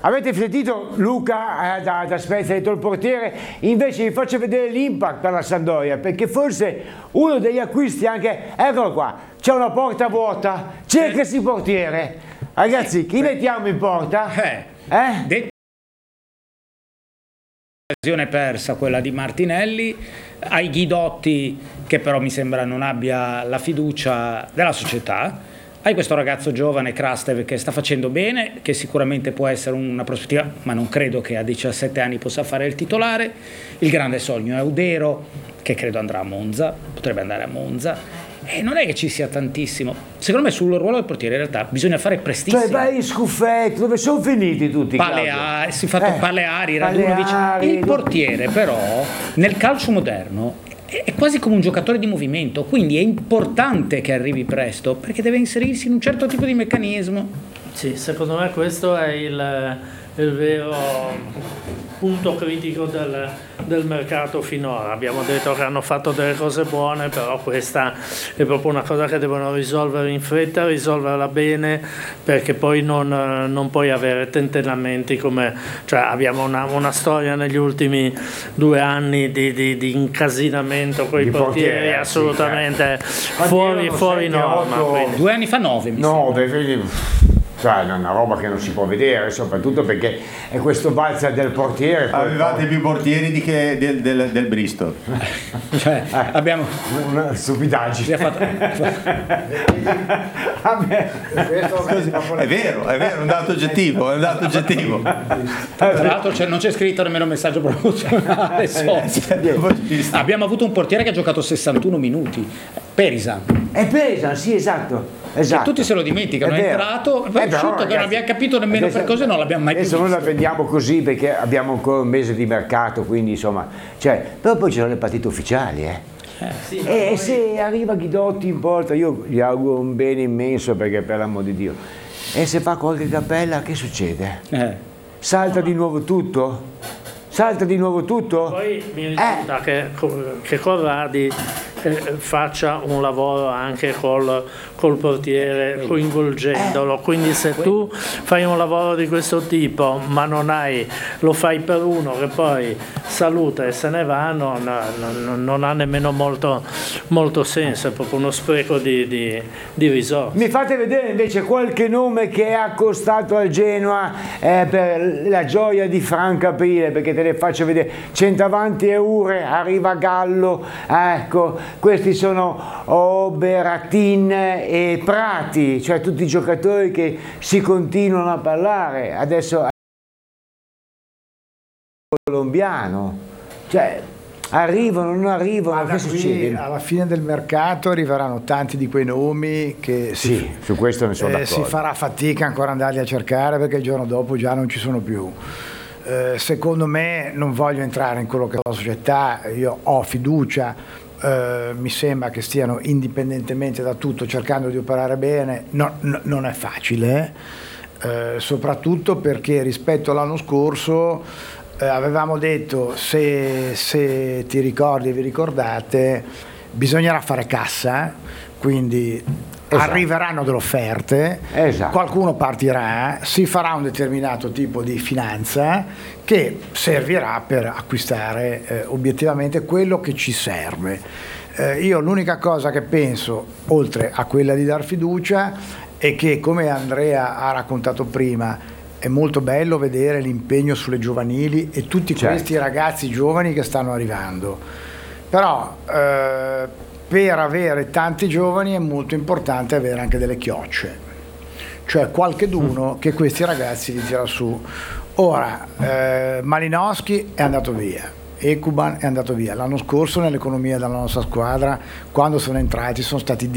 avete sentito Luca da Spezia, ha detto il portiere, invece vi faccio vedere l'impact per la Sampdoria, perché forse uno degli acquisti anche, eccolo qua, c'è una porta vuota, cercasi portiere. Ragazzi, chi mettiamo in porta? Occasione persa quella di Martinelli, ai Ghidotti che però mi sembra non abbia la fiducia della società, hai questo ragazzo giovane Krastev che sta facendo bene, che sicuramente può essere una prospettiva, ma non credo che a 17 anni possa fare il titolare. Il grande sogno è Audero, che credo andrà a Monza, potrebbe andare a Monza. E non è che ci sia tantissimo, secondo me sul ruolo del portiere in realtà bisogna fare prestissimo. Cioè vai in scuffetto, dove sono finiti tutti? Si è fatto Paleari, Radunovic. Il portiere però nel calcio moderno è quasi come un giocatore di movimento, quindi è importante che arrivi presto perché deve inserirsi in un certo tipo di meccanismo. Sì, secondo me questo è il vero punto critico del mercato finora. Abbiamo detto che hanno fatto delle cose buone, però questa è proprio una cosa che devono risolvere in fretta, risolverla bene, perché poi non puoi avere tentennamenti come, cioè abbiamo una storia negli ultimi 2 anni di incasinamento con i portieri assolutamente fuori norma. 2 anni fa 9 mi sembra. Cioè, è una roba che non si può vedere, soprattutto perché è questo balza del portiere. Avevate più portieri del Bristol. Cioè, abbiamo una stupidaggine. È vero, è un dato oggettivo, Tra l'altro non c'è scritto nemmeno messaggio promozionale. Abbiamo avuto un portiere che ha giocato 61 minuti, Perisan. È Perisan, sì, esatto. Tutti se lo dimenticano, è entrato, poi che non abbiamo capito nemmeno per cosa, non l'abbiamo mai più visto. Adesso noi la prendiamo così perché abbiamo ancora un mese di mercato, quindi insomma, però poi ci sono le partite ufficiali, se arriva Ghidotti in porta, io gli auguro un bene immenso, perché per l'amor di Dio, e se fa qualche cappella, che succede? Salta di nuovo tutto? Poi mi risulta che Corradi faccia un lavoro anche col portiere, coinvolgendolo, quindi se tu fai un lavoro di questo tipo ma lo fai per uno che poi saluta e se ne va, non ha nemmeno molto senso, è proprio uno spreco di risorse. Mi fate vedere invece qualche nome che è accostato al Genoa per la gioia di Franco Aprile, perché te ne faccio vedere. Centravanti Eure, arriva Gallo, ecco, questi sono Oberatin e Prati, cioè tutti i giocatori che si continuano a parlare. Adesso colombiano, cioè arrivano, non arrivano, che succede? Alla fine del mercato arriveranno tanti di quei nomi che su questo ne sono d'accordo. Si farà fatica ancora andarli a cercare, perché il giorno dopo già non ci sono più. Secondo me, non voglio entrare in quello che è la società, io ho fiducia, mi sembra che stiano indipendentemente da tutto cercando di operare bene, non è facile, soprattutto perché rispetto all'anno scorso avevamo detto, se ti ricordi e vi ricordate, bisognerà fare cassa, quindi arriveranno delle offerte, qualcuno partirà, si farà un determinato tipo di finanza che servirà per acquistare obiettivamente quello che ci serve. Io l'unica cosa che penso, oltre a quella di dar fiducia, è che, come Andrea ha raccontato prima, è molto bello vedere l'impegno sulle giovanili e tutti questi ragazzi giovani che stanno arrivando, però per avere tanti giovani è molto importante avere anche delle chiocce, cioè qualcheduno che questi ragazzi li tira su. Ora Malinowski è andato via, Ekuban è andato via, l'anno scorso nell'economia della nostra squadra, quando sono entrati, sono stati